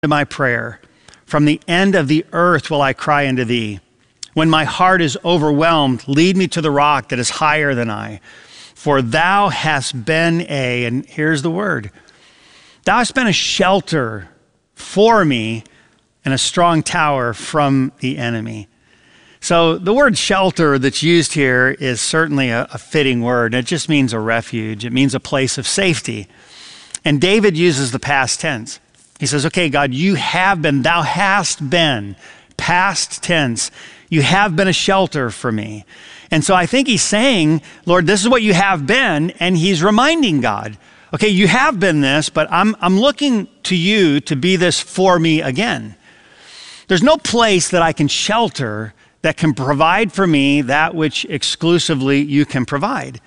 to my prayer. From the end of the earth will I cry unto thee. When my heart is overwhelmed, lead me to the rock that is higher than I. For thou hast been and here's the word, thou hast been a shelter for me and a strong tower from the enemy. So the word shelter that's used here is certainly a fitting word. It just means a refuge. It means a place of safety. And David uses the past tense. He says, okay, God, you have been, thou hast been, past tense. You have been a shelter for me. And so I think he's saying, Lord, this is what you have been. And he's reminding God, okay, you have been this, but I'm looking to you to be this for me again. There's no place that I can shelter that can provide for me that which exclusively you can provide.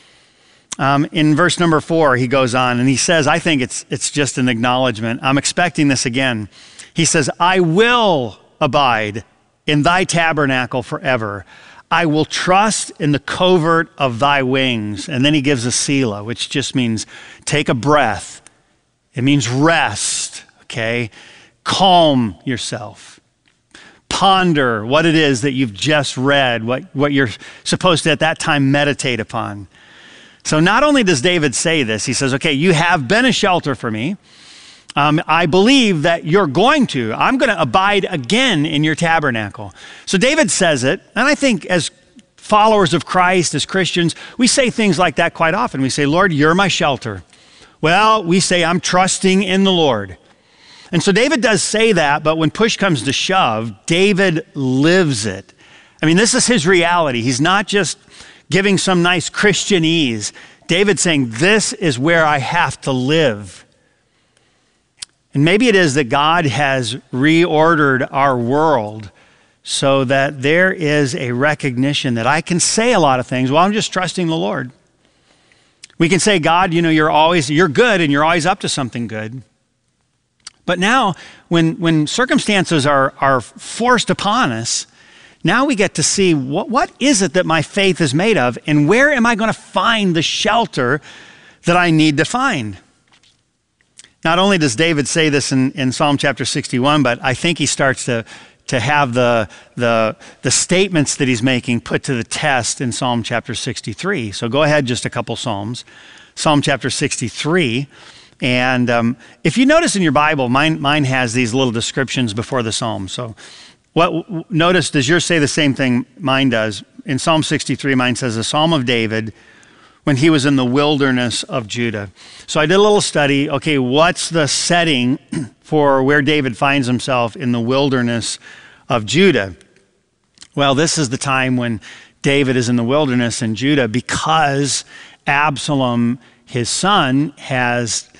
In verse number 4, he goes on and he says, I think it's just an acknowledgement. I'm expecting this again. He says, I will abide in thy tabernacle forever. I will trust in the covert of thy wings. And then he gives a Selah, which just means take a breath. It means rest, okay? Calm yourself. Ponder what it is that you've just read, what you're supposed to at that time meditate upon. So not only does David say this, he says, okay, you have been a shelter for me. I believe that I'm going to abide again in your tabernacle. So David says it, and I think as followers of Christ, as Christians, we say things like that quite often. We say, Lord, you're my shelter. Well, we say, I'm trusting in the Lord. And so David does say that, but when push comes to shove, David lives it. I mean, this is his reality. He's not just giving some nice Christianese. David's saying, this is where I have to live. And maybe it is that God has reordered our world so that there is a recognition that I can say a lot of things. Well, I'm just trusting the Lord. We can say, God, you're good and you're always up to something good. But now when circumstances are forced upon us, now we get to see what is it that my faith is made of, and where am I going to find the shelter that I need to find? Not only does David say this in Psalm chapter 61, but I think he starts to have the statements that he's making put to the test in Psalm chapter 63. So go ahead, just a couple Psalms. Psalm chapter 63. And if you notice in your Bible, mine has these little descriptions before the Psalms. So notice, does yours say the same thing mine does? In Psalm 63, mine says, a Psalm of David when he was in the wilderness of Judah. So I did a little study. Okay, what's the setting for where David finds himself in the wilderness of Judah? Well, this is the time when David is in the wilderness in Judah because Absalom, his son, has,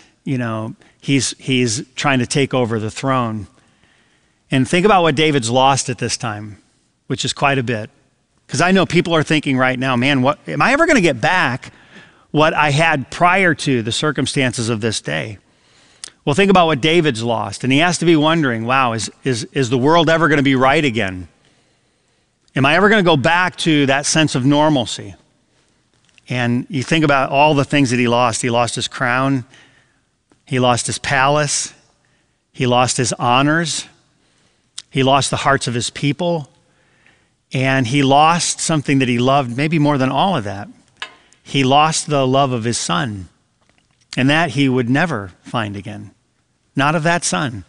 he's trying to take over the throne. And think about what David's lost at this time, which is quite a bit. Because I know people are thinking right now, man, what am I ever going to get back what I had prior to the circumstances of this day? Well, think about what David's lost. And he has to be wondering, wow, is the world ever going to be right again? Am I ever going to go back to that sense of normalcy? And you think about all the things that he lost. He lost his crown. He lost his palace. He lost his honors. He lost the hearts of his people. And he lost something that he loved, maybe more than all of that. He lost the love of his son. And that he would never find again. Not of that son.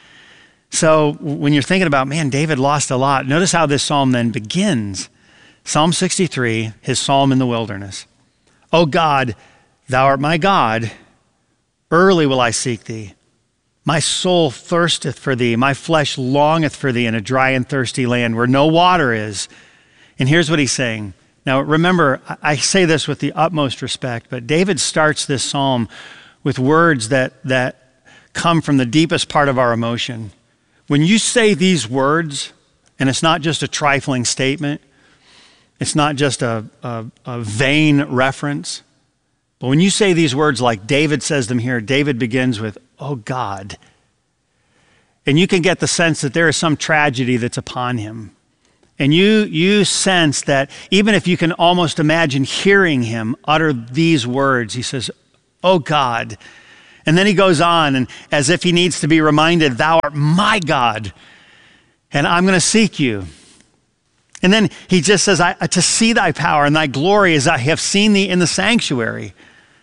So when you're thinking about, man, David lost a lot, notice how this psalm then begins. Psalm 63, his psalm in the wilderness. O God, thou art my God. Early will I seek thee. My soul thirsteth for thee. My flesh longeth for thee in a dry and thirsty land where no water is. And here's what he's saying. Now, remember, I say this with the utmost respect, but David starts this psalm with words that come from the deepest part of our emotion. When you say these words, and it's not just a trifling statement, it's not just a vain reference, but when you say these words like David says them here, David begins with, oh God. And you can get the sense that there is some tragedy that's upon him. And you sense that even if you can almost imagine hearing him utter these words, he says, oh God. And then he goes on, and as if he needs to be reminded, thou art my God, and I'm going to seek you. And then he just says, to see thy power and thy glory as I have seen thee in the sanctuary.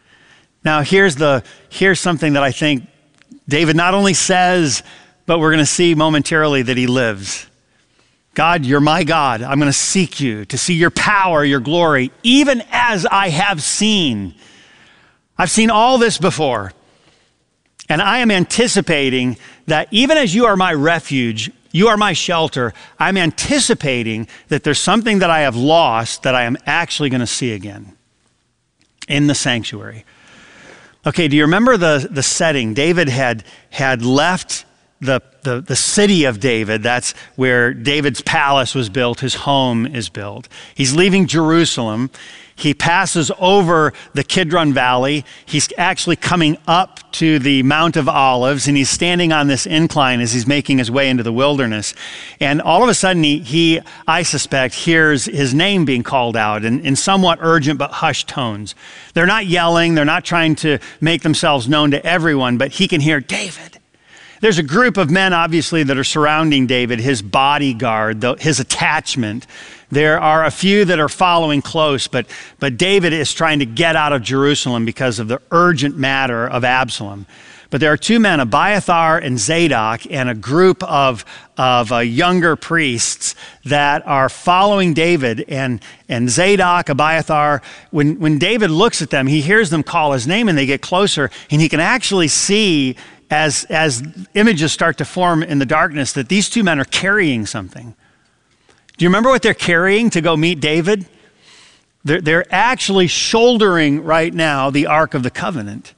Now here's something that I think David not only says, but we're going to see momentarily that he lives. God, you're my God. I'm going to seek you to see your power, your glory, even as I have seen. I've seen all this before. And I am anticipating that even as you are my refuge, you are my shelter, I'm anticipating that there's something that I have lost that I am actually going to see again in the sanctuary. Okay, do you remember the setting? David had left the city of David. That's where David's palace was built, his home is built. He's leaving Jerusalem. He passes over the Kidron Valley. He's actually coming up to the Mount of Olives, and he's standing on this incline as he's making his way into the wilderness. And all of a sudden, he I suspect, hears his name being called out in somewhat urgent but hushed tones. They're not yelling. They're not trying to make themselves known to everyone, but he can hear, David. There's a group of men, obviously, that are surrounding David, his bodyguard, his attachment. There are a few that are following close, but David is trying to get out of Jerusalem because of the urgent matter of Absalom. But there are two men, Abiathar and Zadok, and a group of younger priests that are following David. And Zadok, Abiathar, when David looks at them, he hears them call his name, and they get closer, and he can actually see as images start to form in the darkness that these two men are carrying something. Do you remember what they're carrying to go meet David? They're actually shouldering right now the Ark of the Covenant.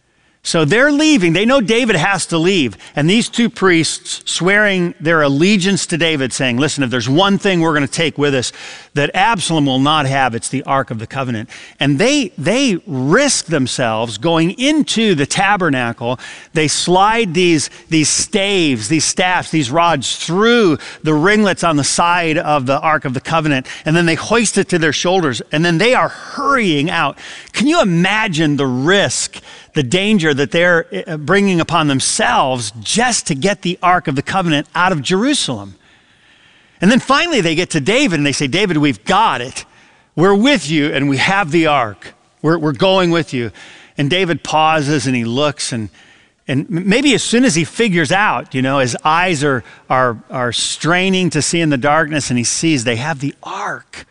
So they're leaving. They know David has to leave. And these two priests swearing their allegiance to David, saying, listen, if there's one thing we're going to take with us that Absalom will not have, it's the Ark of the Covenant. And they risk themselves going into the tabernacle. They slide these staves, these staffs, these rods through the ringlets on the side of the Ark of the Covenant. And then they hoist it to their shoulders. And then they are hurrying out. Can you imagine the risk, the danger that they're bringing upon themselves just to get the Ark of the Covenant out of Jerusalem? And then finally they get to David and they say, David, we've got it. We're with you and we have the Ark. We're going with you. And David pauses and he looks and maybe as soon as he figures out, his eyes are straining to see in the darkness and he sees they have the Ark.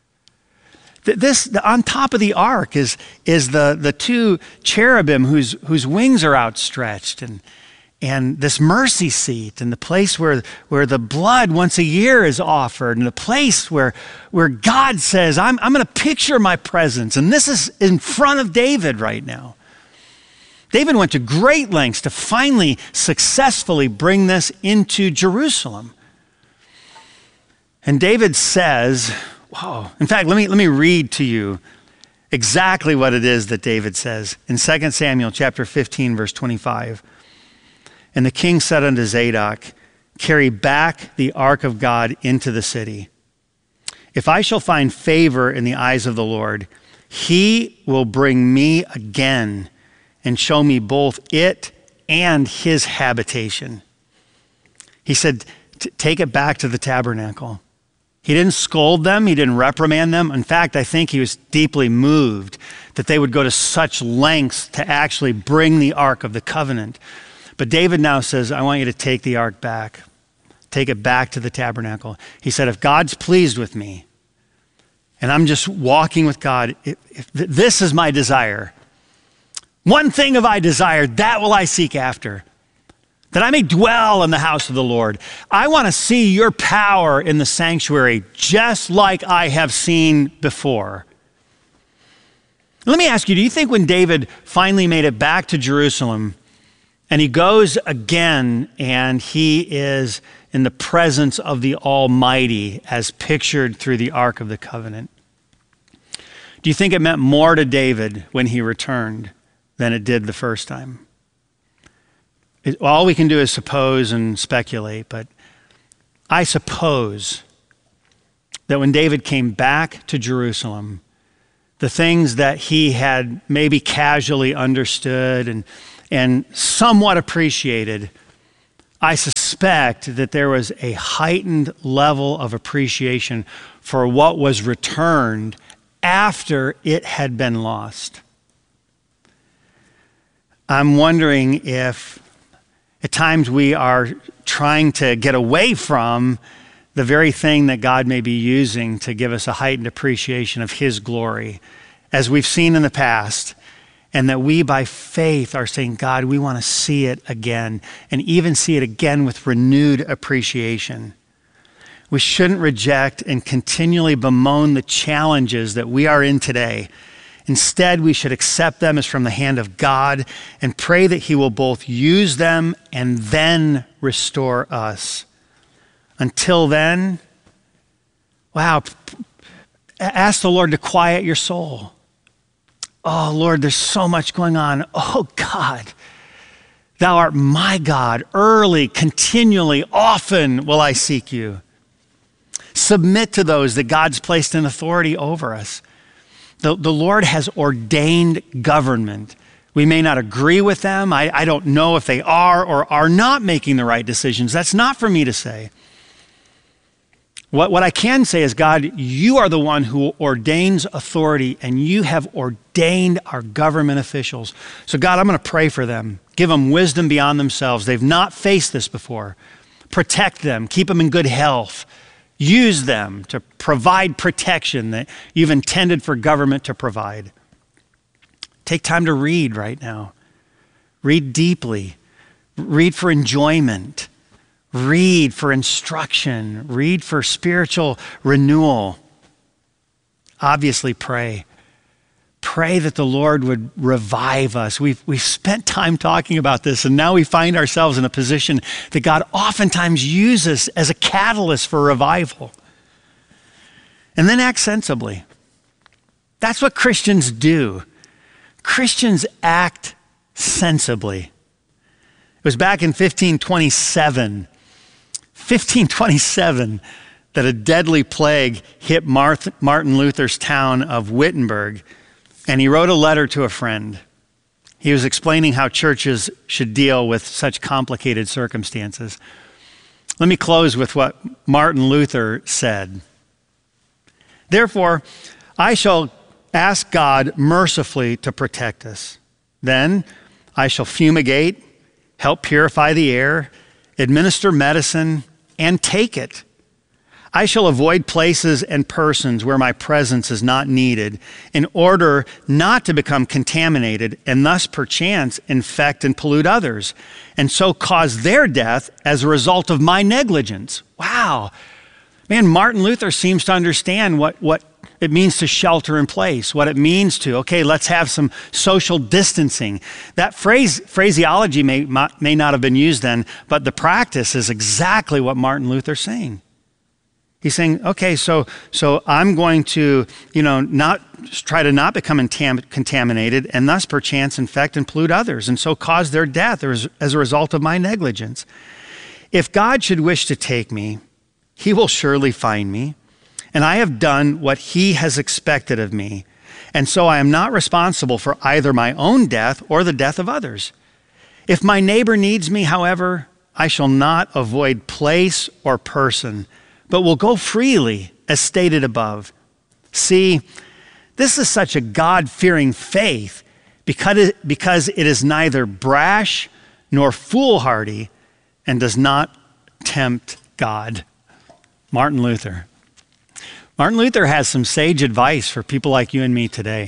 On top of the ark is the two cherubim whose wings are outstretched and this mercy seat and the place where the blood once a year is offered and the place where God says, I'm going to picture my presence. And this is in front of David right now. David went to great lengths to finally successfully bring this into Jerusalem. And David says, whoa. In fact, let me read to you exactly what it is that David says in 2 Samuel chapter 15, verse 25. And the king said unto Zadok, carry back the ark of God into the city. If I shall find favor in the eyes of the Lord, he will bring me again and show me both it and his habitation. He said, take it back to the tabernacle. He didn't scold them. He didn't reprimand them. In fact, I think he was deeply moved that they would go to such lengths to actually bring the Ark of the Covenant. But David now says, I want you to take the Ark back. Take it back to the tabernacle. He said, if God's pleased with me and I'm just walking with God, if this is my desire. One thing have I desired, that will I seek after, that I may dwell in the house of the Lord. I want to see your power in the sanctuary just like I have seen before. Let me ask you, do you think when David finally made it back to Jerusalem and he goes again and he is in the presence of the Almighty as pictured through the Ark of the Covenant, do you think it meant more to David when he returned than it did the first time? All we can do is suppose and speculate, but I suppose that when David came back to Jerusalem, the things that he had maybe casually understood and somewhat appreciated, I suspect that there was a heightened level of appreciation for what was returned after it had been lost. I'm wondering if at times we are trying to get away from the very thing that God may be using to give us a heightened appreciation of his glory, as we've seen in the past. And that we, by faith, are saying, God, we want to see it again, and even see it again with renewed appreciation. We shouldn't reject and continually bemoan the challenges that we are in today. Instead, we should accept them as from the hand of God and pray that he will both use them and then restore us. Until then, ask the Lord to quiet your soul. Oh, Lord, there's so much going on. Oh, God, thou art my God. Early, continually, often will I seek you. Submit to those that God's placed in authority over us. The Lord has ordained government. We may not agree with them. I don't know if they are or are not making the right decisions. That's not for me to say. What I can say is, God, you are the one who ordains authority, and you have ordained our government officials. So God, I'm going to pray for them. Give them wisdom beyond themselves. They've not faced this before. Protect them. Keep them in good health. Use them to provide protection that you've intended for government to provide. Take time to read right now. Read deeply. Read for enjoyment. Read for instruction. Read for spiritual renewal. Obviously, pray. Pray that the Lord would revive us. We've spent time talking about this, and now we find ourselves in a position that God oftentimes uses as a catalyst for revival. And then act sensibly. That's what Christians do. Christians act sensibly. It was back in 1527 that a deadly plague hit Martin Luther's town of Wittenberg, and he wrote a letter to a friend. He was explaining how churches should deal with such complicated circumstances. Let me close with what Martin Luther said. Therefore, I shall ask God mercifully to protect us. Then I shall fumigate, help purify the air, administer medicine, and take it. I shall avoid places and persons where my presence is not needed in order not to become contaminated and thus perchance infect and pollute others, and so cause their death as a result of my negligence. Wow. Man, Martin Luther seems to understand what it means to shelter in place, what it means to, okay, let's have some social distancing. That phraseology may not have been used then, but the practice is exactly what Martin Luther's saying. He's saying, okay, so I'm going to, not try to not become contaminated and thus perchance infect and pollute others, and so cause their death as a result of my negligence. If God should wish to take me, he will surely find me, and I have done what he has expected of me, and so I am not responsible for either my own death or the death of others. If my neighbor needs me, however, I shall not avoid place or person, but will go freely, as stated above. See, this is such a God-fearing faith because it is neither brash nor foolhardy and does not tempt God. Martin Luther. Martin Luther has some sage advice for people like you and me today.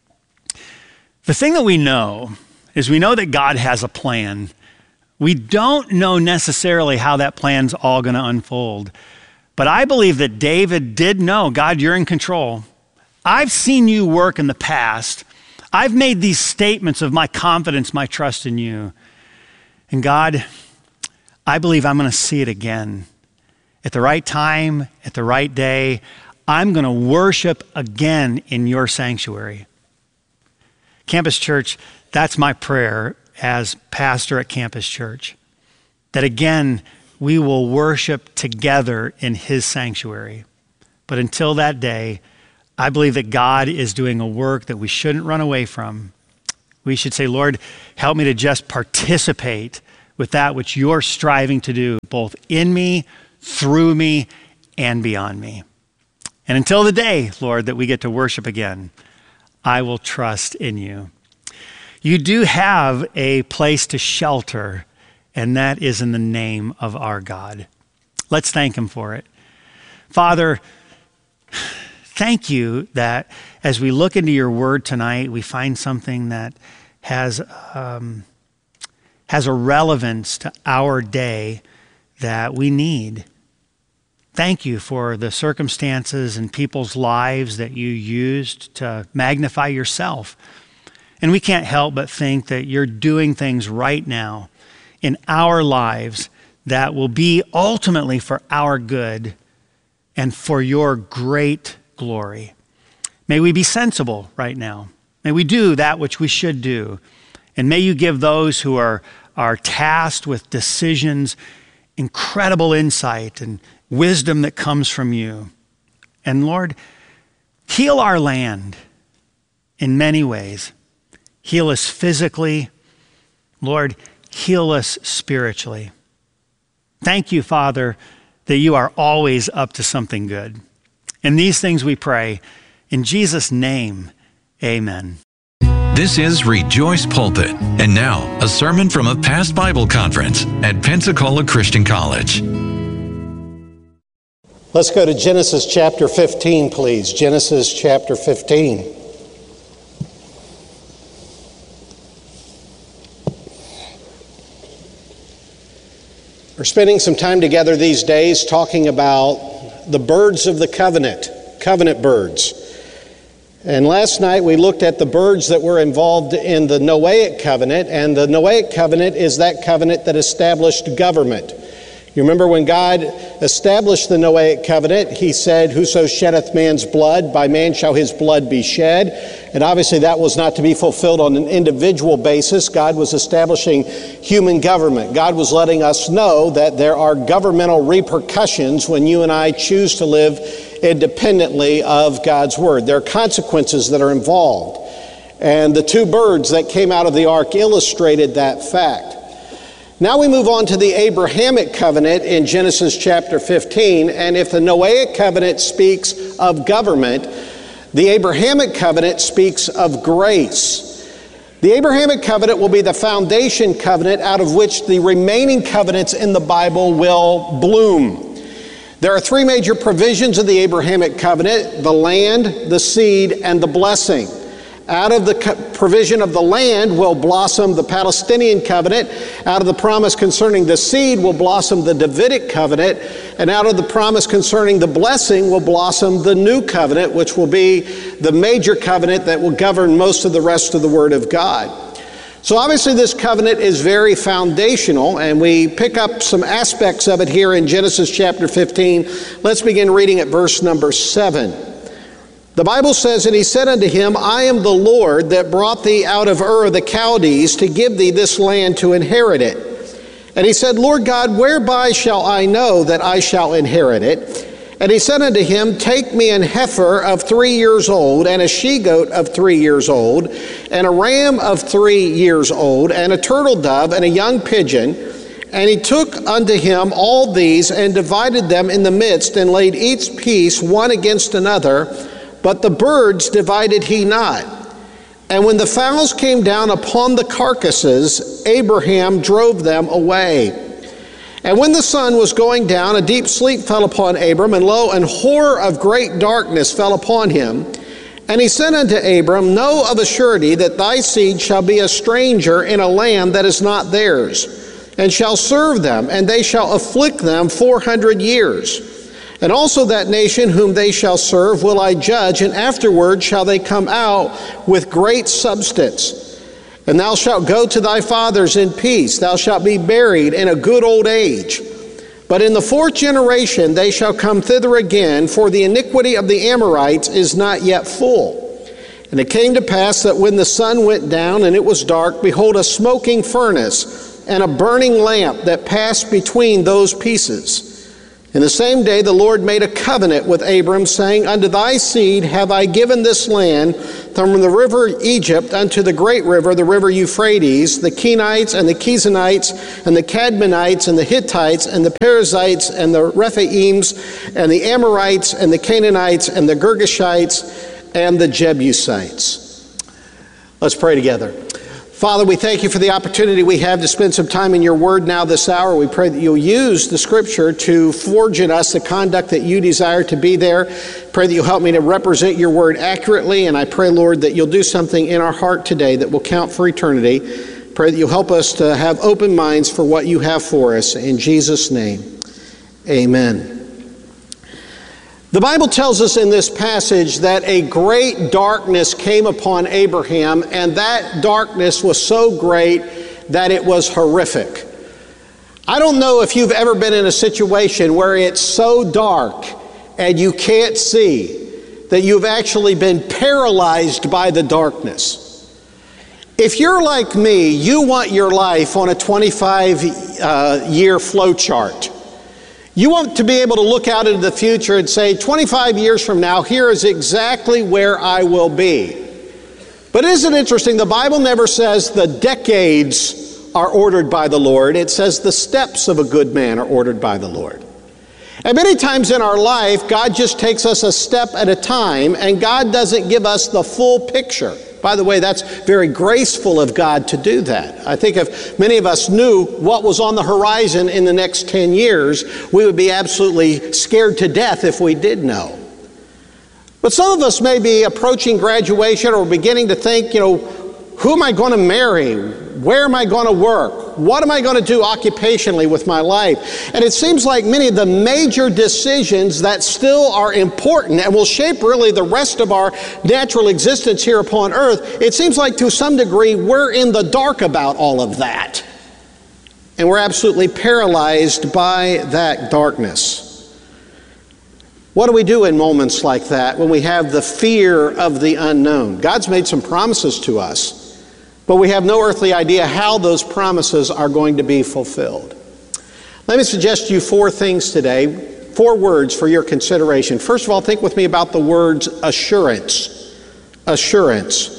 The thing that we know is we know that God has a plan. We don't know necessarily how that plan's all going to unfold. But I believe that David did know, God, you're in control. I've seen you work in the past. I've made these statements of my confidence, my trust in you. And God, I believe I'm going to see it again. At the right time, at the right day, I'm going to worship again in your sanctuary. Campus Church, that's my prayer as pastor at Campus Church. That again, we will worship together in his sanctuary. But until that day, I believe that God is doing a work that we shouldn't run away from. We should say, Lord, help me to just participate with that which you're striving to do, both in me, through me, and beyond me. And until the day, Lord, that we get to worship again, I will trust in you. You do have a place to shelter, and that is in the name of our God. Let's thank him for it. Father, thank you that as we look into your word tonight, we find something that has a relevance to our day that we need. Thank you for the circumstances and people's lives that you used to magnify yourself. And we can't help but think that you're doing things right now in our lives that will be ultimately for our good and for your great glory. May we be sensible right now. May we do that which we should do. And may you give those who are tasked with decisions incredible insight and wisdom that comes from you. And Lord, heal our land in many ways. Heal us physically. Lord, heal us spiritually. Thank you, Father, that you are always up to something good. And these things we pray in Jesus' name, amen. This is Rejoice Pulpit. And now, a sermon from a past Bible conference at Pensacola Christian College. Let's go to Genesis chapter 15, please. Genesis chapter 15. We're spending some time together these days talking about the birds of the covenant birds. And last night we looked at the birds that were involved in the Noahic covenant, and the Noahic covenant is that covenant that established government. You remember when God established the Noahic covenant, he said, "Whoso sheddeth man's blood, by man shall his blood be shed." And obviously that was not to be fulfilled on an individual basis. God was establishing human government. God was letting us know that there are governmental repercussions when you and I choose to live independently of God's word. There are consequences that are involved. And the two birds that came out of the ark illustrated that fact. Now we move on to the Abrahamic covenant in Genesis chapter 15, and if the Noahic covenant speaks of government, the Abrahamic covenant speaks of grace. The Abrahamic covenant will be the foundation covenant out of which the remaining covenants in the Bible will bloom. There are three major provisions of the Abrahamic covenant: the land, the seed, and the blessing. Out of the provision of the land will blossom the Palestinian covenant. Out of the promise concerning the seed will blossom the Davidic covenant. And out of the promise concerning the blessing will blossom the new covenant, which will be the major covenant that will govern most of the rest of the Word of God. So obviously this covenant is very foundational, and we pick up some aspects of it here in Genesis chapter 15. Let's begin reading at verse number 7. The Bible says, "And he said unto him, I am the Lord that brought thee out of Ur of the Chaldees to give thee this land to inherit it. And he said, Lord God, whereby shall I know that I shall inherit it? And he said unto him, Take me an heifer of 3 years old, and a she-goat of 3 years old, and a ram of 3 years old, and a turtle dove, and a young pigeon. And he took unto him all these, and divided them in the midst, and laid each piece one against another. But the birds divided he not. And when the fowls came down upon the carcasses, Abraham drove them away. And when the sun was going down, a deep sleep fell upon Abram, and lo, an horror of great darkness fell upon him. And he said unto Abram, Know of a surety that thy seed shall be a stranger in a land that is not theirs, and shall serve them, and they shall afflict them 400 years. And also that nation whom they shall serve will I judge, and afterward shall they come out with great substance. And thou shalt go to thy fathers in peace. Thou shalt be buried in a good old age. But in the 4th generation they shall come thither again, for the iniquity of the Amorites is not yet full. And it came to pass that when the sun went down and it was dark, behold, a smoking furnace and a burning lamp that passed between those pieces. In the same day the Lord made a covenant with Abram, saying, Unto thy seed have I given this land, from the river Egypt unto the great river, the river Euphrates, the Kenites and the Kizanites and the Cadmonites and the Hittites and the Perizzites and the Rephaims and the Amorites and the Canaanites and the Girgashites and the Jebusites. Let's pray together. Father, we thank you for the opportunity we have to spend some time in your word now this hour. We pray that you'll use the scripture to forge in us the conduct that you desire to be there. Pray that you'll help me to represent your word accurately, and I pray, Lord, that you'll do something in our heart today that will count for eternity. Pray that you'll help us to have open minds for what you have for us. In Jesus' name, amen. The Bible tells us in this passage that a great darkness came upon Abraham, and that darkness was so great that it was horrific. I don't know if you've ever been in a situation where it's so dark and you can't see that you've actually been paralyzed by the darkness. If you're like me, you want your life on a 25-year flow chart. You want to be able to look out into the future and say, 25 years from now, here is exactly where I will be. But isn't it interesting? The Bible never says the decades are ordered by the Lord. It says the steps of a good man are ordered by the Lord. And many times in our life, God just takes us a step at a time, and God doesn't give us the full picture. By the way, that's very graceful of God to do that. I think if many of us knew what was on the horizon in the next 10 years, we would be absolutely scared to death if we did know. But some of us may be approaching graduation or beginning to think, who am I going to marry? Where am I going to work? What am I going to do occupationally with my life? And it seems like many of the major decisions that still are important and will shape really the rest of our natural existence here upon earth, it seems like to some degree we're in the dark about all of that. And we're absolutely paralyzed by that darkness. What do we do in moments like that when we have the fear of the unknown? God's made some promises to us, but we have no earthly idea how those promises are going to be fulfilled. Let me suggest to you 4 things today, 4 words for your consideration. First of all, think with me about the words assurance. Assurance.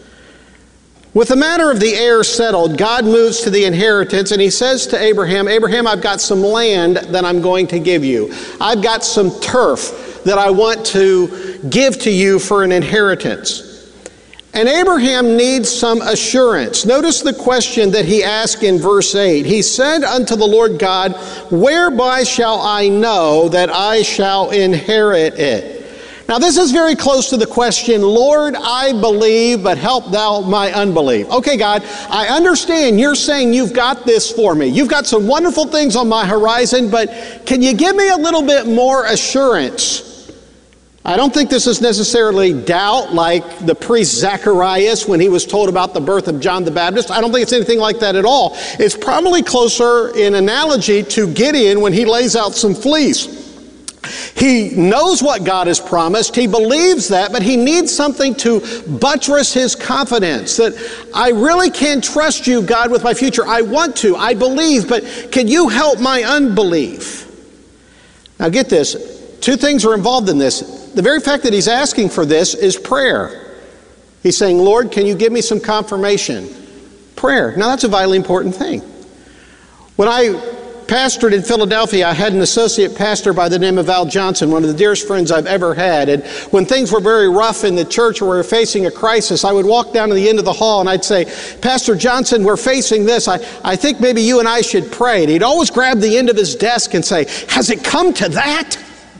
With the matter of the heir settled, God moves to the inheritance, and he says to Abraham, Abraham, I've got some land that I'm going to give you. I've got some turf that I want to give to you for an inheritance. And Abraham needs some assurance. Notice the question that he asked in verse 8. He said unto the Lord God, whereby shall I know that I shall inherit it? Now this is very close to the question, Lord, I believe, but help thou my unbelief. Okay, God, I understand you're saying you've got this for me. You've got some wonderful things on my horizon, but can you give me a little bit more assurance? I don't think this is necessarily doubt like the priest Zacharias when he was told about the birth of John the Baptist. I don't think it's anything like that at all. It's probably closer in analogy to Gideon when he lays out some fleece. He knows what God has promised. He believes that, but he needs something to buttress his confidence that I really can trust you, God, with my future. I want to. I believe, but can you help my unbelief? Now get this. 2 things are involved in this. The very fact that he's asking for this is prayer. He's saying, Lord, can you give me some confirmation? Prayer. Now that's a vitally important thing. When I pastored in Philadelphia, I had an associate pastor by the name of Al Johnson, one of the dearest friends I've ever had. And when things were very rough in the church or we were facing a crisis, I would walk down to the end of the hall and I'd say, Pastor Johnson, we're facing this. I think maybe you and I should pray. And he'd always grab the end of his desk and say, has it come to that?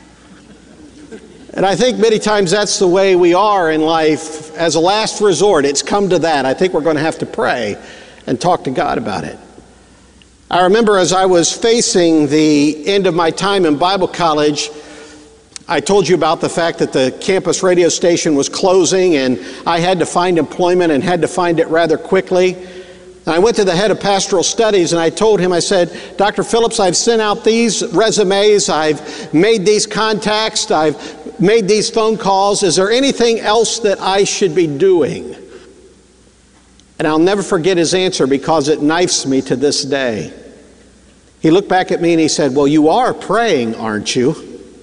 And I think many times that's the way we are in life as a last resort. It's come to that. I think we're going to have to pray and talk to God about it. I remember as I was facing the end of my time in Bible college, I told you about the fact that the campus radio station was closing and I had to find employment and had to find it rather quickly. And I went to the head of pastoral studies and I told him, I said, Dr. Phillips, I've sent out these resumes, I've made these contacts, I've made these phone calls. Is there anything else that I should be doing? And I'll never forget his answer because it knifes me to this day. He looked back at me and he said, "Well, you are praying, aren't you?"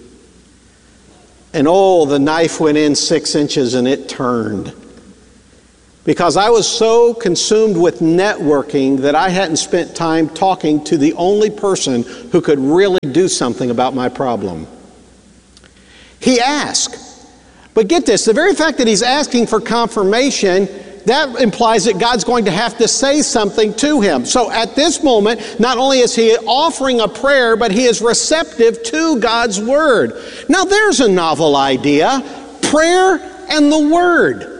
And oh, the knife went in 6 inches and it turned. Because I was so consumed with networking that I hadn't spent time talking to the only person who could really do something about my problem. He asked. But get this, the very fact that he's asking for confirmation, that implies that God's going to have to say something to him. So at this moment, not only is he offering a prayer, but he is receptive to God's word. Now there's a novel idea, prayer and the word.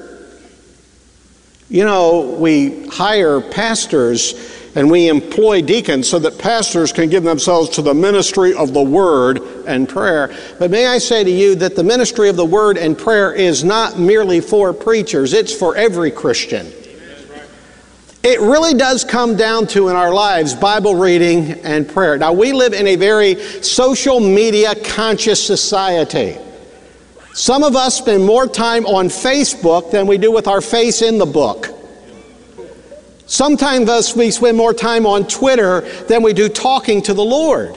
You know, we hire pastors and we employ deacons so that pastors can give themselves to the ministry of the word and prayer. But may I say to you that the ministry of the word and prayer is not merely for preachers, it's for every Christian. It really does come down to, in our lives, Bible reading and prayer. Now, we live in a very social media conscious society. Some of us spend more time on Facebook than we do with our face in the book. Sometimes we spend more time on Twitter than we do talking to the Lord.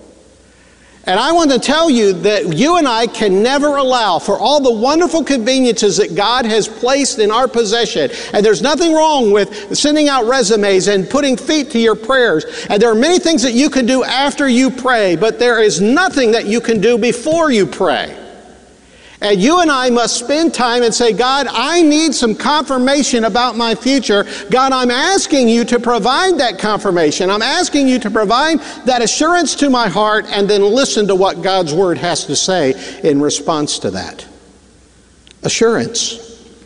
And I want to tell you that you and I can never allow for all the wonderful conveniences that God has placed in our possession. And there's nothing wrong with sending out resumes and putting feet to your prayers. And there are many things that you can do after you pray, but there is nothing that you can do before you pray. And you and I must spend time and say, God, I need some confirmation about my future. God, I'm asking you to provide that confirmation. I'm asking you to provide that assurance to my heart, and then listen to what God's word has to say in response to that. Assurance.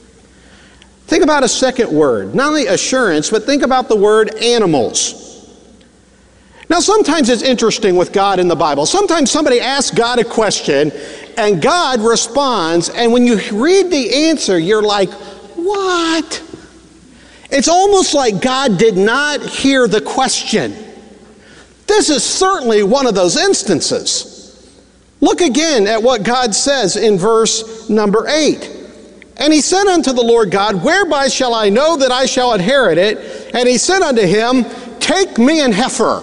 Think about a second word. Not only assurance, but think about the word animals. Now, sometimes it's interesting with God in the Bible. Sometimes somebody asks God a question, and God responds, and when you read the answer, you're like, what? It's almost like God did not hear the question. This is certainly one of those instances. Look again at what God says in verse number 8. And he said unto the Lord God, whereby shall I know that I shall inherit it? And he said unto him, take me an heifer.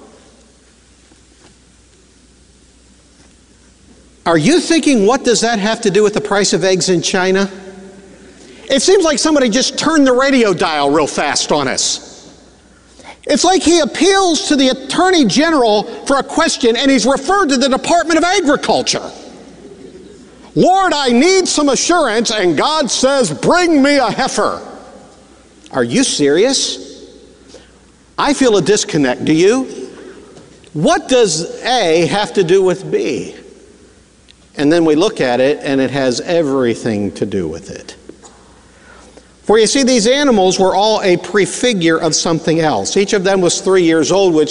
Are you thinking, what does that have to do with the price of eggs in China? It seems like somebody just turned the radio dial real fast on us. It's like he appeals to the Attorney General for a question, and he's referred to the Department of Agriculture. Lord, I need some assurance, and God says, bring me a heifer. Are you serious? I feel a disconnect. Do you? What does A have to do with B? And then we look at it, and it has everything to do with it. For you see, these animals were all a prefigure of something else. Each of them was 3 years old, which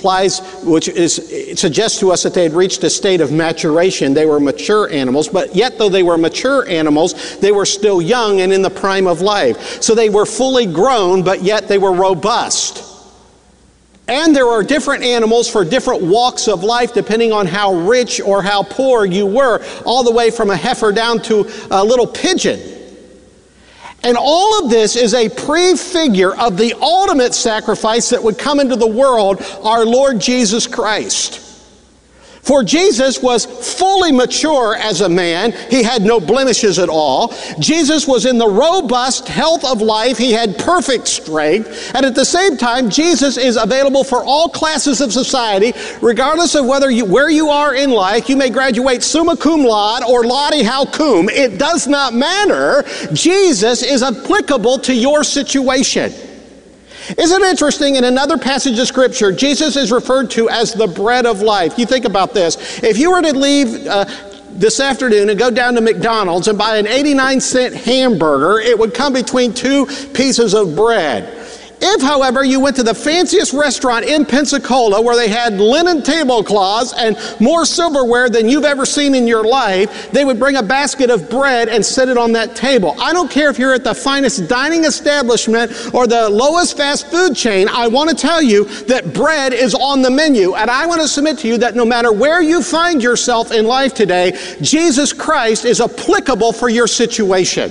suggests to us that they had reached a state of maturation. They were mature animals, but yet though they were mature animals, they were still young and in the prime of life. So they were fully grown, but yet they were robust. And there are different animals for different walks of life, depending on how rich or how poor you were, all the way from a heifer down to a little pigeon. And all of this is a prefigure of the ultimate sacrifice that would come into the world, our Lord Jesus Christ. For Jesus was fully mature as a man. He had no blemishes at all. Jesus was in the robust health of life. He had perfect strength. And at the same time, Jesus is available for all classes of society, regardless of where you are in life. You may graduate summa cum laude or laude how cum. It does not matter. Jesus is applicable to your situation. Isn't it interesting, in another passage of Scripture, Jesus is referred to as the bread of life. You think about this. If you were to leave this afternoon and go down to McDonald's and buy an 89-cent hamburger, it would come between 2 pieces of bread. If, however, you went to the fanciest restaurant in Pensacola where they had linen tablecloths and more silverware than you've ever seen in your life, they would bring a basket of bread and set it on that table. I don't care if you're at the finest dining establishment or the lowest fast food chain, I want to tell you that bread is on the menu. And I want to submit to you that no matter where you find yourself in life today, Jesus Christ is applicable for your situation.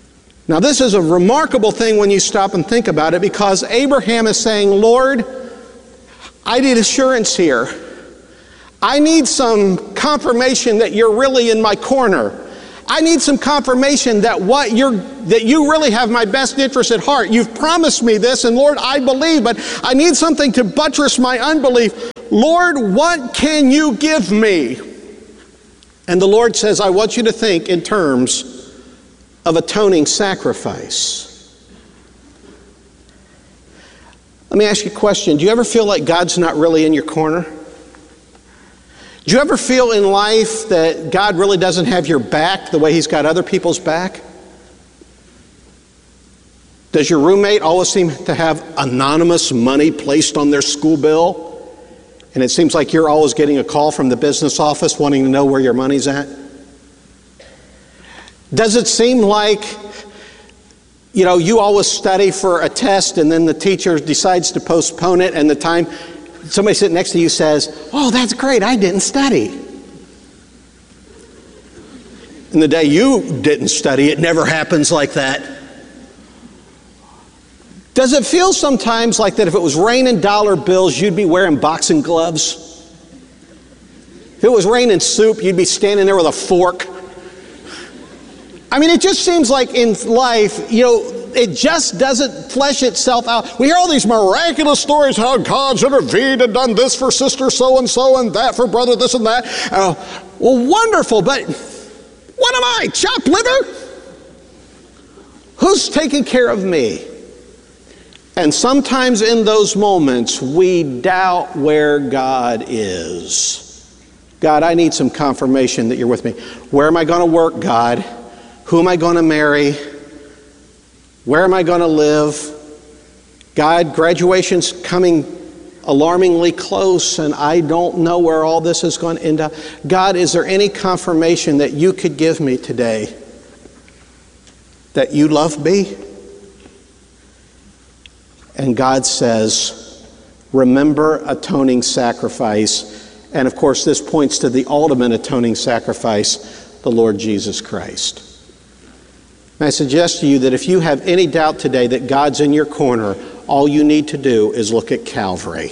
Now, this is a remarkable thing when you stop and think about it, because Abraham is saying, Lord, I need assurance here. I need some confirmation that you're really in my corner. I need some confirmation that you really have my best interest at heart. You've promised me this, and Lord, I believe, but I need something to buttress my unbelief. Lord, what can you give me? And the Lord says, I want you to think in terms of atoning sacrifice. Let me ask you a question. Do you ever feel like God's not really in your corner? Do you ever feel in life that God really doesn't have your back the way He's got other people's back? Does your roommate always seem to have anonymous money placed on their school bill? And it seems like you're always getting a call from the business office wanting to know where your money's at? Does it seem like, you always study for a test and then the teacher decides to postpone it, and the time somebody sitting next to you says, oh, that's great, I didn't study. And the day you didn't study, it never happens like that. Does it feel sometimes like that if it was raining dollar bills, you'd be wearing boxing gloves? If it was raining soup, you'd be standing there with a fork? I mean, it just seems like in life, it just doesn't flesh itself out. We hear all these miraculous stories how God's intervened and done this for sister so-and-so and that for brother this and that. Well, wonderful, but what am I, chopped liver? Who's taking care of me? And sometimes in those moments, we doubt where God is. God, I need some confirmation that you're with me. Where am I going to work, God? Who am I going to marry? Where am I going to live? God, graduation's coming alarmingly close, and I don't know where all this is going to end up. God, is there any confirmation that you could give me today that you love me? And God says, remember atoning sacrifice. And of course, this points to the ultimate atoning sacrifice, the Lord Jesus Christ. And I suggest to you that if you have any doubt today that God's in your corner, all you need to do is look at Calvary.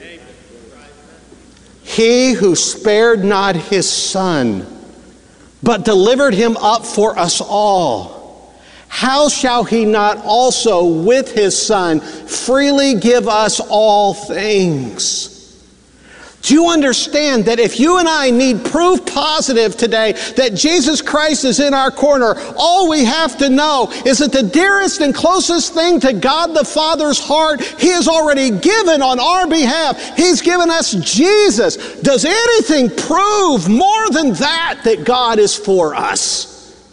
He who spared not his Son, but delivered him up for us all, how shall he not also with his Son freely give us all things? Do you understand that if you and I need proof positive today that Jesus Christ is in our corner, all we have to know is that the dearest and closest thing to God the Father's heart, He has already given on our behalf. He's given us Jesus. Does anything prove more than that God is for us?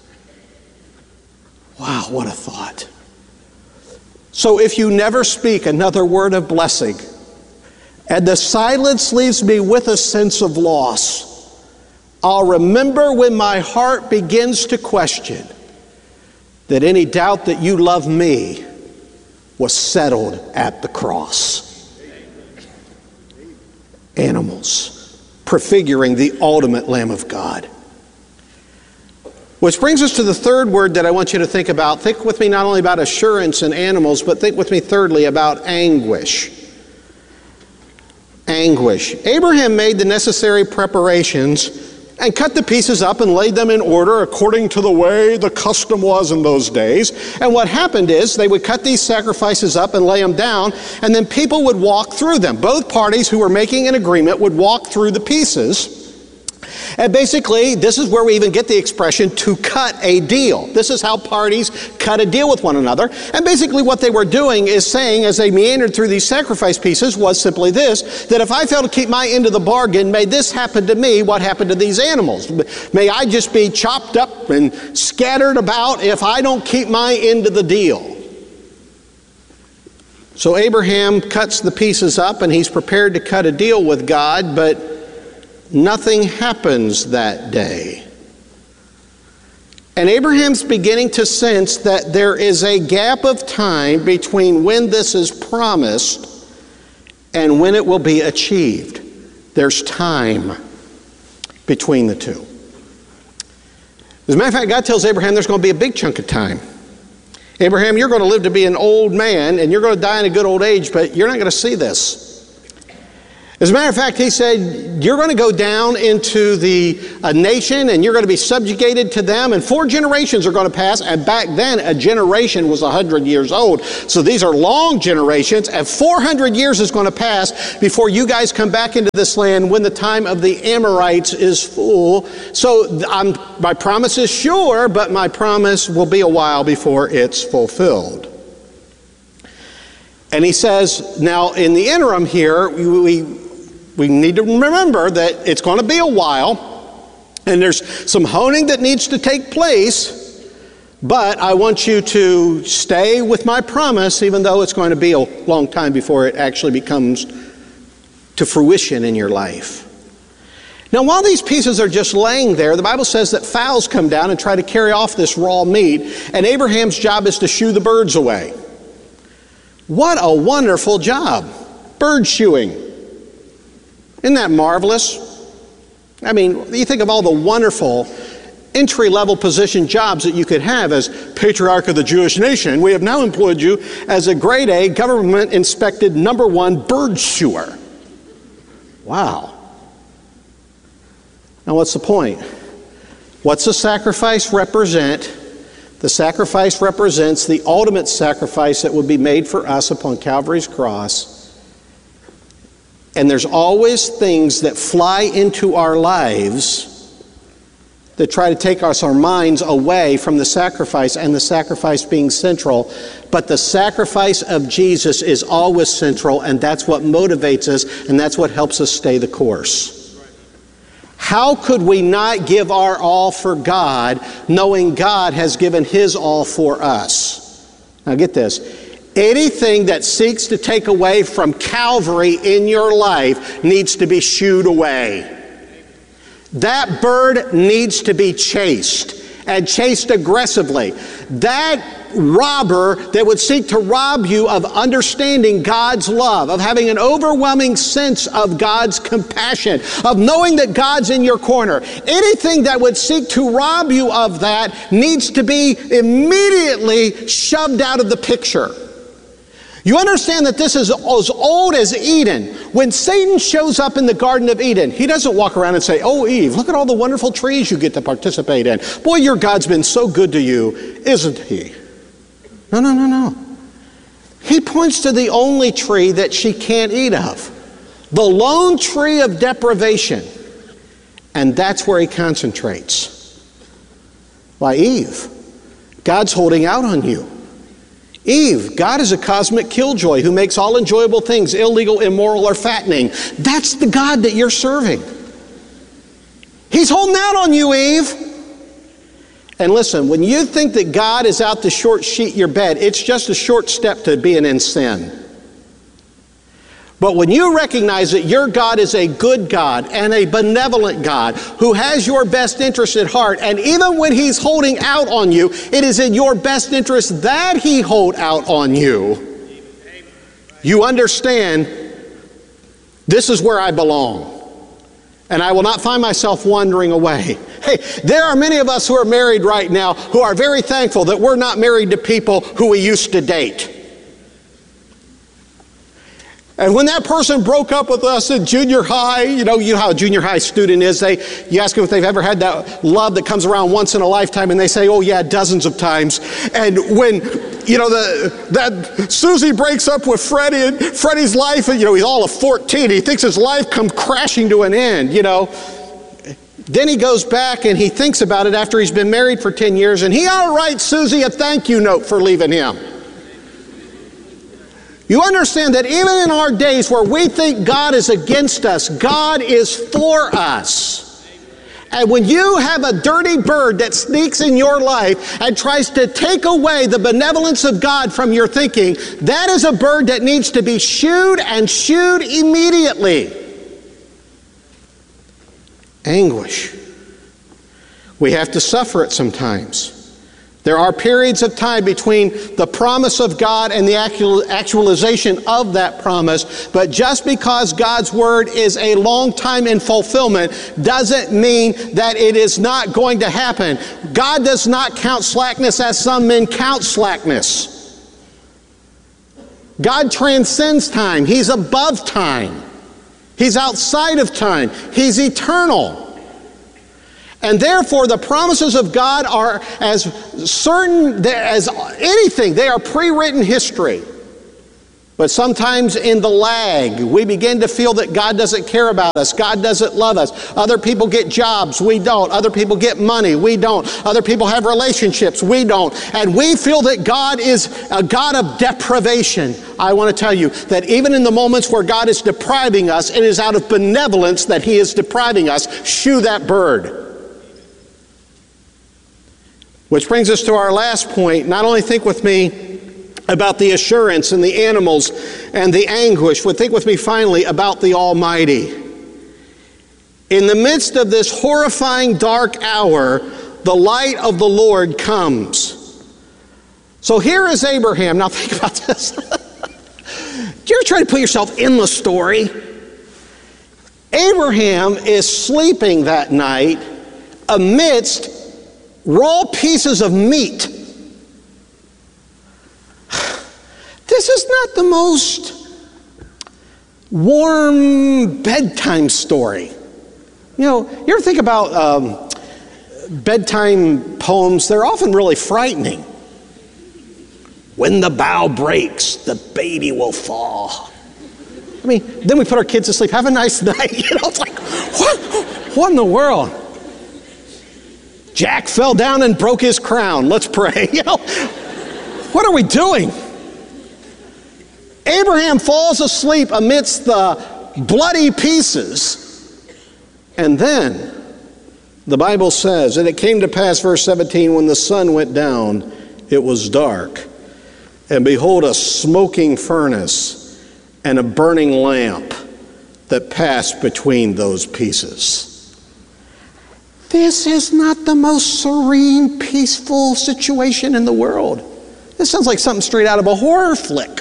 Wow, what a thought. So if you never speak another word of blessing, and the silence leaves me with a sense of loss, I'll remember when my heart begins to question that any doubt that you love me was settled at the cross. Animals, prefiguring the ultimate Lamb of God. Which brings us to the third word that I want you to think about. Think with me not only about assurance and animals, but think with me thirdly about anguish. Anguish. Abraham made the necessary preparations and cut the pieces up and laid them in order according to the way the custom was in those days. And what happened is they would cut these sacrifices up and lay them down, and then people would walk through them. Both parties who were making an agreement would walk through the pieces. And basically, this is where we even get the expression to cut a deal. This is how parties cut a deal with one another. And basically what they were doing is saying, as they meandered through these sacrifice pieces, was simply this, that if I fail to keep my end of the bargain, may this happen to me, what happened to these animals. May I just be chopped up and scattered about if I don't keep my end of the deal. So Abraham cuts the pieces up, and he's prepared to cut a deal with God, but nothing happens that day. And Abraham's beginning to sense that there is a gap of time between when this is promised and when it will be achieved. There's time between the two. As a matter of fact, God tells Abraham there's going to be a big chunk of time. Abraham, you're going to live to be an old man, and you're going to die in a good old age, but you're not going to see this. As a matter of fact, he said, you're going to go down into a nation and you're going to be subjugated to them, and 4 generations are going to pass. And back then, a generation was 100 years old. So these are long generations, and 400 years is going to pass before you guys come back into this land when the time of the Amorites is full. So my promise is sure, but my promise will be a while before it's fulfilled. And he says, now in the interim here, we need to remember that it's going to be a while, and there's some honing that needs to take place, but I want you to stay with my promise, even though it's going to be a long time before it actually becomes to fruition in your life. Now, while these pieces are just laying there, the Bible says that fowls come down and try to carry off this raw meat, and Abraham's job is to shoo the birds away. What a wonderful job, bird shooing. Isn't that marvelous? I mean, you think of all the wonderful entry-level position jobs that you could have as patriarch of the Jewish nation. We have now employed you as a grade A, government-inspected #1 bird shooer. Wow. Now, what's the point? What's the sacrifice represent? The sacrifice represents the ultimate sacrifice that would be made for us upon Calvary's cross. And there's always things that fly into our lives that try to take our minds away from the sacrifice, and the sacrifice being central. But the sacrifice of Jesus is always central, and that's what motivates us, and that's what helps us stay the course. How could we not give our all for God, knowing God has given His all for us? Now get this. Anything that seeks to take away from Calvary in your life needs to be shooed away. That bird needs to be chased, and chased aggressively. That robber that would seek to rob you of understanding God's love, of having an overwhelming sense of God's compassion, of knowing that God's in your corner. Anything that would seek to rob you of that needs to be immediately shoved out of the picture. You understand that this is as old as Eden. When Satan shows up in the Garden of Eden, he doesn't walk around and say, "Oh, Eve, look at all the wonderful trees you get to participate in. Boy, your God's been so good to you, isn't he?" No. He points to the only tree that she can't eat of, the lone tree of deprivation. And that's where he concentrates. Why, Eve, God's holding out on you. Eve, God is a cosmic killjoy who makes all enjoyable things illegal, immoral, or fattening. That's the God that you're serving. He's holding out on you, Eve. And listen, when you think that God is out to short sheet your bed, it's just a short step to being in sin. But when you recognize that your God is a good God and a benevolent God who has your best interest at heart, and even when He's holding out on you, it is in your best interest that He hold out on you, you understand, this is where I belong. And I will not find myself wandering away. Hey, there are many of us who are married right now who are very thankful that we're not married to people who we used to date. And when that person broke up with us in junior high, you know how a junior high student is. You ask them if they've ever had that love that comes around once in a lifetime, and they say, "Oh yeah, dozens of times." And when, that Susie breaks up with Freddie, and Freddie's life, he's all of 14. He thinks his life come crashing to an end, Then he goes back and he thinks about it after he's been married for 10 years, and he ought to write Susie a thank you note for leaving him. You understand that even in our days where we think God is against us, God is for us. And when you have a dirty bird that sneaks in your life and tries to take away the benevolence of God from your thinking, that is a bird that needs to be shooed, and shooed immediately. Anguish. We have to suffer it sometimes. There are periods of time between the promise of God and the actualization of that promise, but just because God's word is a long time in fulfillment doesn't mean that it is not going to happen. God does not count slackness as some men count slackness. God transcends time. He's above time. He's outside of time. He's eternal. And therefore, the promises of God are as certain as anything. They are pre-written history. But sometimes in the lag, we begin to feel that God doesn't care about us. God doesn't love us. Other people get jobs. We don't. Other people get money. We don't. Other people have relationships. We don't. And we feel that God is a God of deprivation. I want to tell you that even in the moments where God is depriving us, it is out of benevolence that He is depriving us. Shoo that bird. Which brings us to our last point. Not only think with me about the assurance and the animals and the anguish, but think with me finally about the Almighty. In the midst of this horrifying dark hour, the light of the Lord comes. So here is Abraham. Now think about this. Do you ever try to put yourself in the story? Abraham is sleeping that night amidst raw pieces of meat. This is not the most warm bedtime story. You know, you ever think about bedtime poems? They're often really frightening. When the bough breaks, the baby will fall. I mean, then we put our kids to sleep. Have a nice night. You know, it's like, what in the world? Jack fell down and broke his crown. Let's pray. You know, what are we doing? Abraham falls asleep amidst the bloody pieces. And then the Bible says, and it came to pass, verse 17, when the sun went down, it was dark. And behold, a smoking furnace and a burning lamp that passed between those pieces. This is not the most serene, peaceful situation in the world. This sounds like something straight out of a horror flick.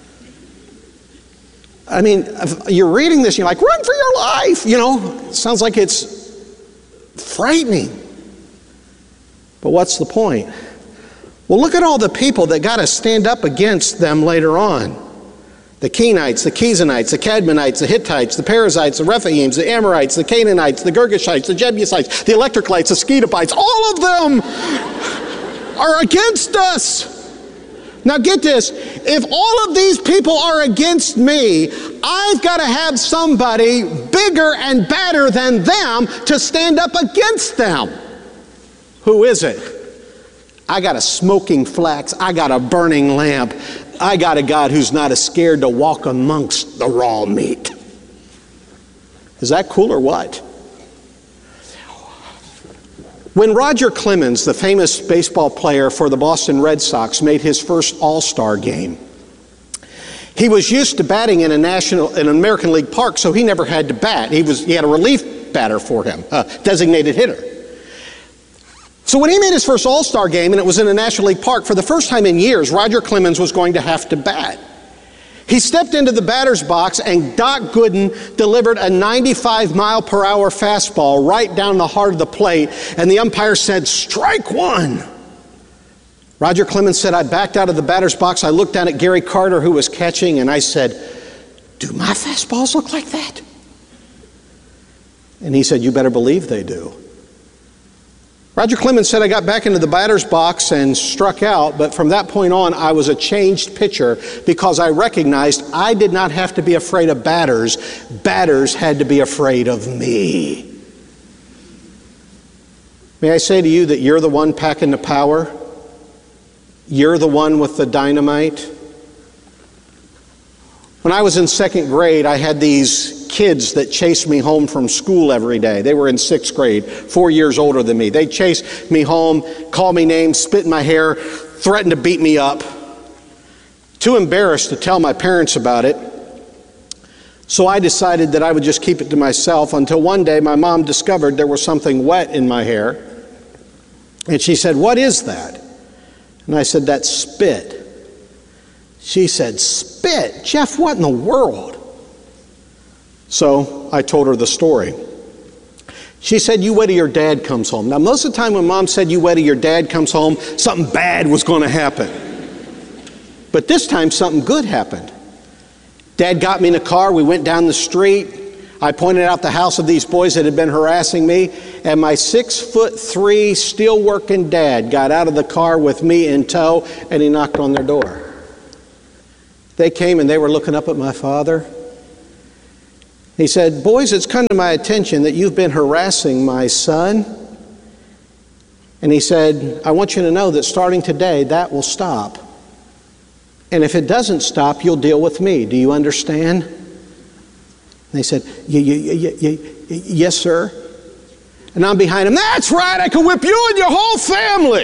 I mean, you're reading this, you're like, run for your life, you know. It sounds like it's frightening. But what's the point? Well, look at all the people that got to stand up against them later on. The Kenites, the Kezanites, the Cadmonites, the Hittites, the Perizzites, the Rephaims, the Amorites, the Canaanites, the Girgashites, the Jebusites, the Electriclites, the Skedopites, all of them are against us. Now get this, if all of these people are against me, I've got to have somebody bigger and badder than them to stand up against them. Who is it? I got a smoking flax, I got a burning lamp, I got a God who's not as scared to walk amongst the raw meat. Is that cool or what? When Roger Clemens, the famous baseball player for the Boston Red Sox, made his first All-Star game, he was used to batting in an American League park, so he never had to bat. He had a relief batter for him, a designated hitter. So when he made his first All-Star game, and it was in a National League park, for the first time in years, Roger Clemens was going to have to bat. He stepped into the batter's box, and Doc Gooden delivered a 95-mile-per-hour fastball right down the heart of the plate, and the umpire said, "Strike one." Roger Clemens said, I backed out of the batter's box, I looked down at Gary Carter, who was catching, and I said, "Do my fastballs look like that?" And he said, "You better believe they do." Roger Clemens said, I got back into the batter's box and struck out, but from that point on, I was a changed pitcher because I recognized I did not have to be afraid of batters. Batters had to be afraid of me. May I say to you that you're the one packing the power? You're the one with the dynamite? When I was in second grade, I had these kids that chased me home from school every day. They were in sixth grade, 4 years older than me. They'd chase me home, call me names, spit in my hair, threaten to beat me up. Too embarrassed to tell my parents about it. So I decided that I would just keep it to myself until one day my mom discovered there was something wet in my hair. And she said, "What is that?" And I said, "That's spit." She said, "Spit? Jeff, what in the world?" So I told her the story. She said, "You wait till your dad comes home." Now, most of the time when Mom said, "You wait till your dad comes home," something bad was going to happen. But this time, something good happened. Dad got me in a car. We went down the street. I pointed out the house of these boys that had been harassing me, and my 6'3" steel-working dad got out of the car with me in tow, and he knocked on their door. They came and they were looking up at my father. He said, "Boys, it's come to my attention that you've been harassing my son." And he said, "I want you to know that starting today, that will stop. And if it doesn't stop, you'll deal with me. Do you understand?" And they said, "Yes, sir." And I'm behind him, "That's right, I can whip you and your whole family."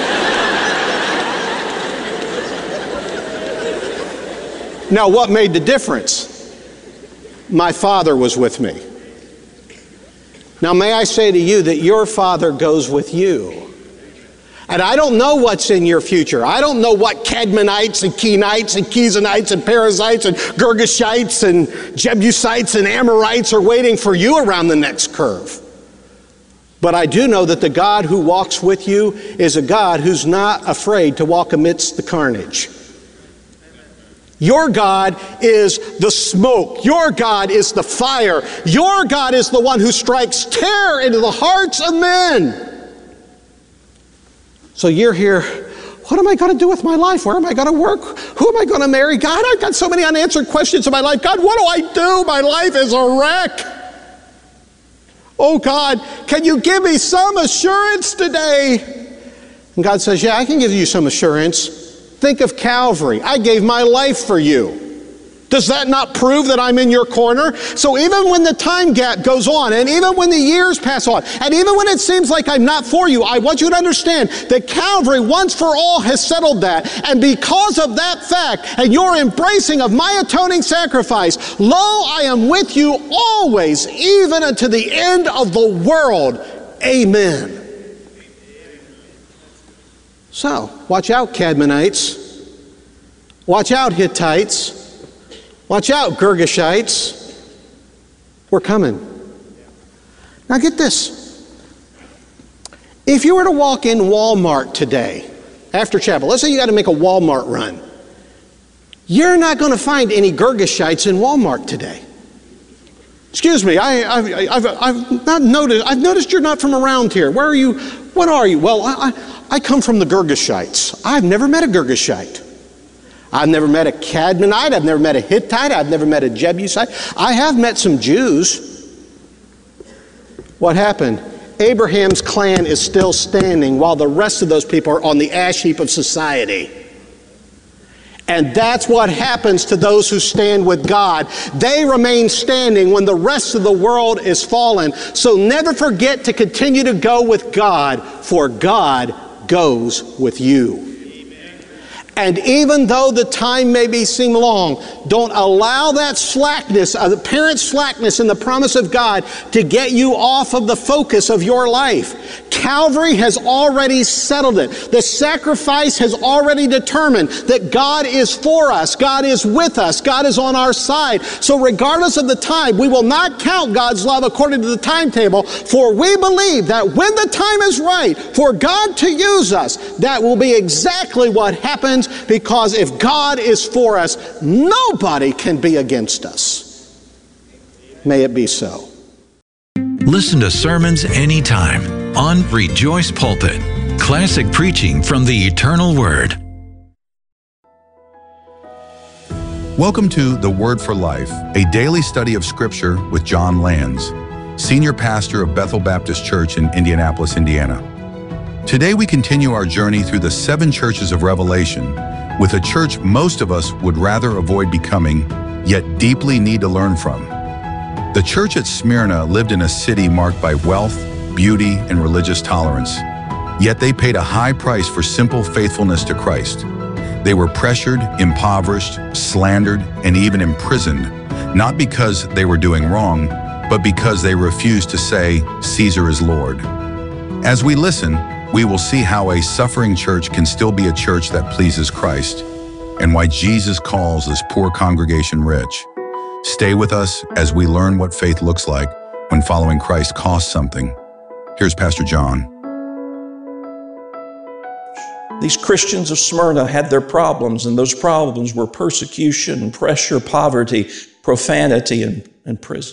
Now, what made the difference? My father was with me. Now, may I say to you that your father goes with you. And I don't know what's in your future. I don't know what Cadmonites and Kenites and Kezanites and Perizzites and Girgashites and Jebusites and Amorites are waiting for you around the next curve. But I do know that the God who walks with you is a God who's not afraid to walk amidst the carnage. Your God is the smoke. Your God is the fire. Your God is the one who strikes terror into the hearts of men. So you're here, what am I going to do with my life? Where am I going to work? Who am I going to marry? God, I've got so many unanswered questions in my life. God, what do I do? My life is a wreck. Oh God, can you give me some assurance today? And God says, yeah, I can give you some assurance. Think of Calvary. I gave my life for you. Does that not prove that I'm in your corner? So even when the time gap goes on, and even when the years pass on, and even when it seems like I'm not for you, I want you to understand that Calvary once for all has settled that. And because of that fact, and your embracing of my atoning sacrifice, lo, I am with you always, even unto the end of the world. Amen. So, watch out, Cadmonites. Watch out, Hittites. Watch out, Girgashites. We're coming. Now get this. If you were to walk in Walmart today, after chapel, let's say you got to make a Walmart run. You're not going to find any Girgashites in Walmart today. Excuse me, I've not noticed. I've noticed you're not from around here. Where are you? What are you? Well, I come from the Girgashites. I've never met a Girgashite. I've never met a Cadmonite. I've never met a Hittite. I've never met a Jebusite. I have met some Jews. What happened? Abraham's clan is still standing while the rest of those people are on the ash heap of society. And that's what happens to those who stand with God. They remain standing when the rest of the world is fallen. So never forget to continue to go with God, for God goes with you. And even though the time may seem long, don't allow that slackness, apparent slackness in the promise of God to get you off of the focus of your life. Calvary has already settled it. The sacrifice has already determined that God is for us. God is with us. God is on our side. So regardless of the time, we will not count God's love according to the timetable, for we believe that when the time is right for God to use us, that will be exactly what happens. Because if God is for us, nobody can be against us. May it be so. Listen to sermons anytime on Rejoice Pulpit. Classic preaching from the eternal Word. Welcome to The Word for Life, a daily study of Scripture with John Lands, Senior Pastor of Bethel Baptist Church in Indianapolis, Indiana. Today we continue our journey through the 7 churches of Revelation with a church most of us would rather avoid becoming, yet deeply need to learn from. The church at Smyrna lived in a city marked by wealth, beauty, and religious tolerance. Yet they paid a high price for simple faithfulness to Christ. They were pressured, impoverished, slandered, and even imprisoned, not because they were doing wrong, but because they refused to say, "Caesar is Lord." As we listen, we will see how a suffering church can still be a church that pleases Christ, and why Jesus calls this poor congregation rich. Stay with us as we learn what faith looks like when following Christ costs something. Here's Pastor John. These Christians of Smyrna had their problems, and those problems were persecution, pressure, poverty, profanity, and prison.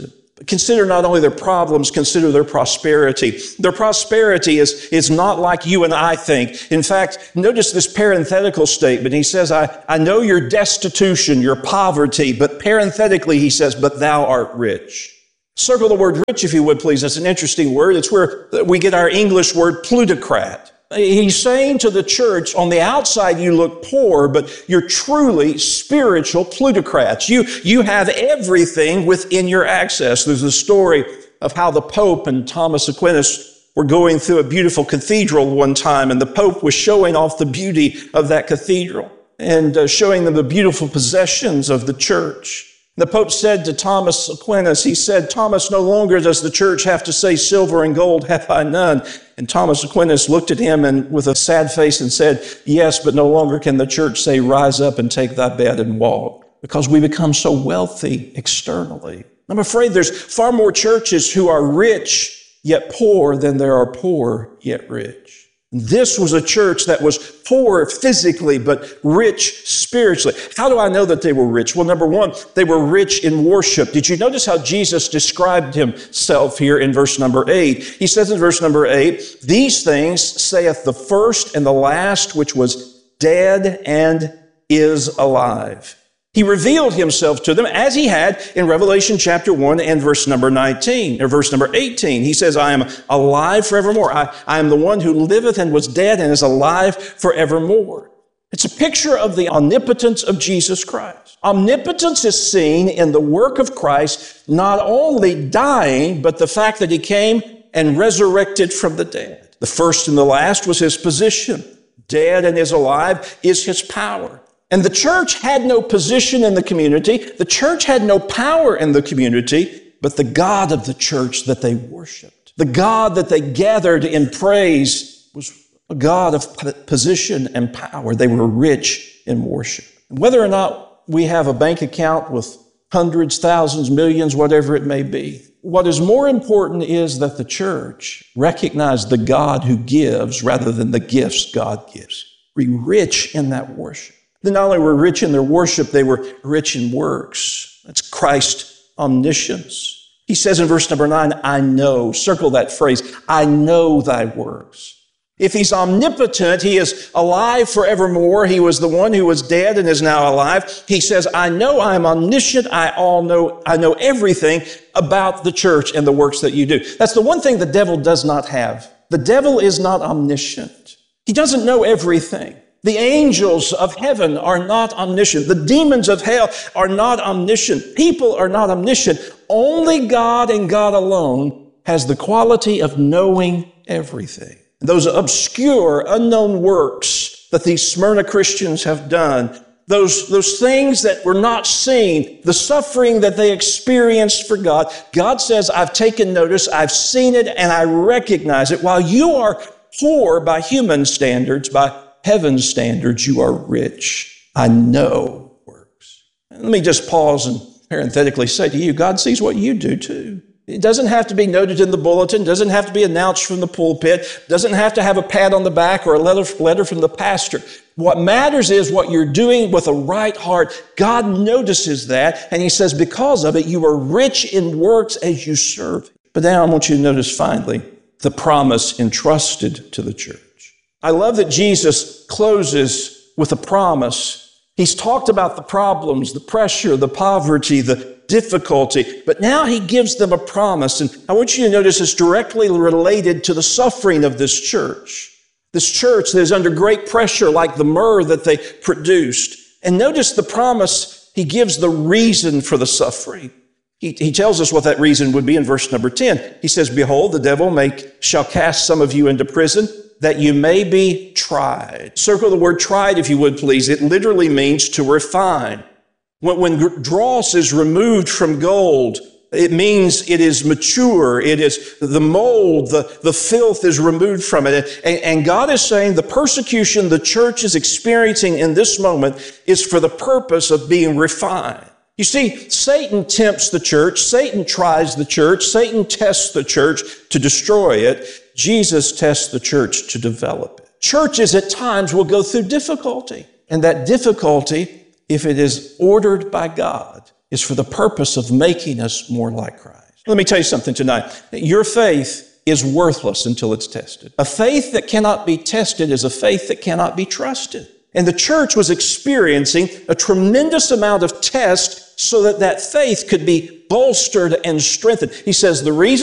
Consider not only their problems, consider their prosperity. Their prosperity is not like you and I think. In fact, notice this parenthetical statement. He says, I know your destitution, your poverty, but parenthetically he says, but thou art rich. Circle the word rich, if you would, please. That's an interesting word. It's where we get our English word plutocrat. He's saying to the church, on the outside you look poor, but you're truly spiritual plutocrats. You have everything within your access. There's a story of how the Pope and Thomas Aquinas were going through a beautiful cathedral one time, and the Pope was showing off the beauty of that cathedral and showing them the beautiful possessions of the church. The Pope said to Thomas Aquinas, he said, Thomas, no longer does the church have to say, silver and gold have I none. And Thomas Aquinas looked at him and with a sad face and said, yes, but no longer can the church say, rise up and take thy bed and walk, because we become so wealthy externally. I'm afraid there's far more churches who are rich yet poor than there are poor yet rich. This was a church that was poor physically, but rich spiritually. How do I know that they were rich? Well, number one, they were rich in worship. Did you notice how Jesus described himself here in verse number 8? He says in verse number 8, these things saith the first and the last, which was dead and is alive. He revealed himself to them as he had in Revelation chapter 1 and verse number 19, or verse number 18. He says, I am alive forevermore. I am the one who liveth and was dead and is alive forevermore. It's a picture of the omnipotence of Jesus Christ. Omnipotence is seen in the work of Christ, not only dying, but the fact that he came and resurrected from the dead. The first and the last was his position. Dead and is alive is his power. And the church had no position in the community. The church had no power in the community, but the God of the church that they worshiped, the God that they gathered in praise, was a God of position and power. They were rich in worship. And whether or not we have a bank account with hundreds, thousands, millions, whatever it may be, what is more important is that the church recognize the God who gives rather than the gifts God gives. Be rich in that worship. They not only were rich in their worship, they were rich in works. That's Christ's omniscience. He says in verse number 9, I know, circle that phrase, I know thy works. If he's omnipotent, he is alive forevermore. He was the one who was dead and is now alive. He says, I know I am omniscient. I know everything about the church and the works that you do. That's the one thing the devil does not have. The devil is not omniscient. He doesn't know everything. The angels of heaven are not omniscient. The demons of hell are not omniscient. People are not omniscient. Only God and God alone has the quality of knowing everything. Those obscure, unknown works that these Smyrna Christians have done, those things that were not seen, the suffering that they experienced for God, God says, I've taken notice, I've seen it, and I recognize it. While you are poor by human standards, by heaven's standards, you are rich. I know works. Let me just pause and parenthetically say to you, God sees what you do too. It doesn't have to be noted in the bulletin, doesn't have to be announced from the pulpit, doesn't have to have a pat on the back or a letter from the pastor. What matters is what you're doing with a right heart. God notices that, and he says, because of it, you are rich in works as you serve. But now I want you to notice finally the promise entrusted to the church. I love that Jesus closes with a promise. He's talked about the problems, the pressure, the poverty, the difficulty, but now he gives them a promise. And I want you to notice it's directly related to the suffering of this church. This church that is under great pressure like the myrrh that they produced. And notice the promise, he gives the reason for the suffering. He tells us what that reason would be in verse number 10. He says, behold, the devil shall cast some of you into prison, that you may be tried. Circle the word tried, if you would, please. It literally means to refine. When dross is removed from gold, it means it is mature. It is the mold, the filth is removed from it. And God is saying the persecution the church is experiencing in this moment is for the purpose of being refined. You see, Satan tempts the church. Satan tries the church. Satan tests the church to destroy it. Jesus tests the church to develop it. Churches at times will go through difficulty. And that difficulty, if it is ordered by God, is for the purpose of making us more like Christ. Let me tell you something tonight. Your faith is worthless until it's tested. A faith that cannot be tested is a faith that cannot be trusted. And the church was experiencing a tremendous amount of test so that that faith could be bolstered and strengthened. He says the reason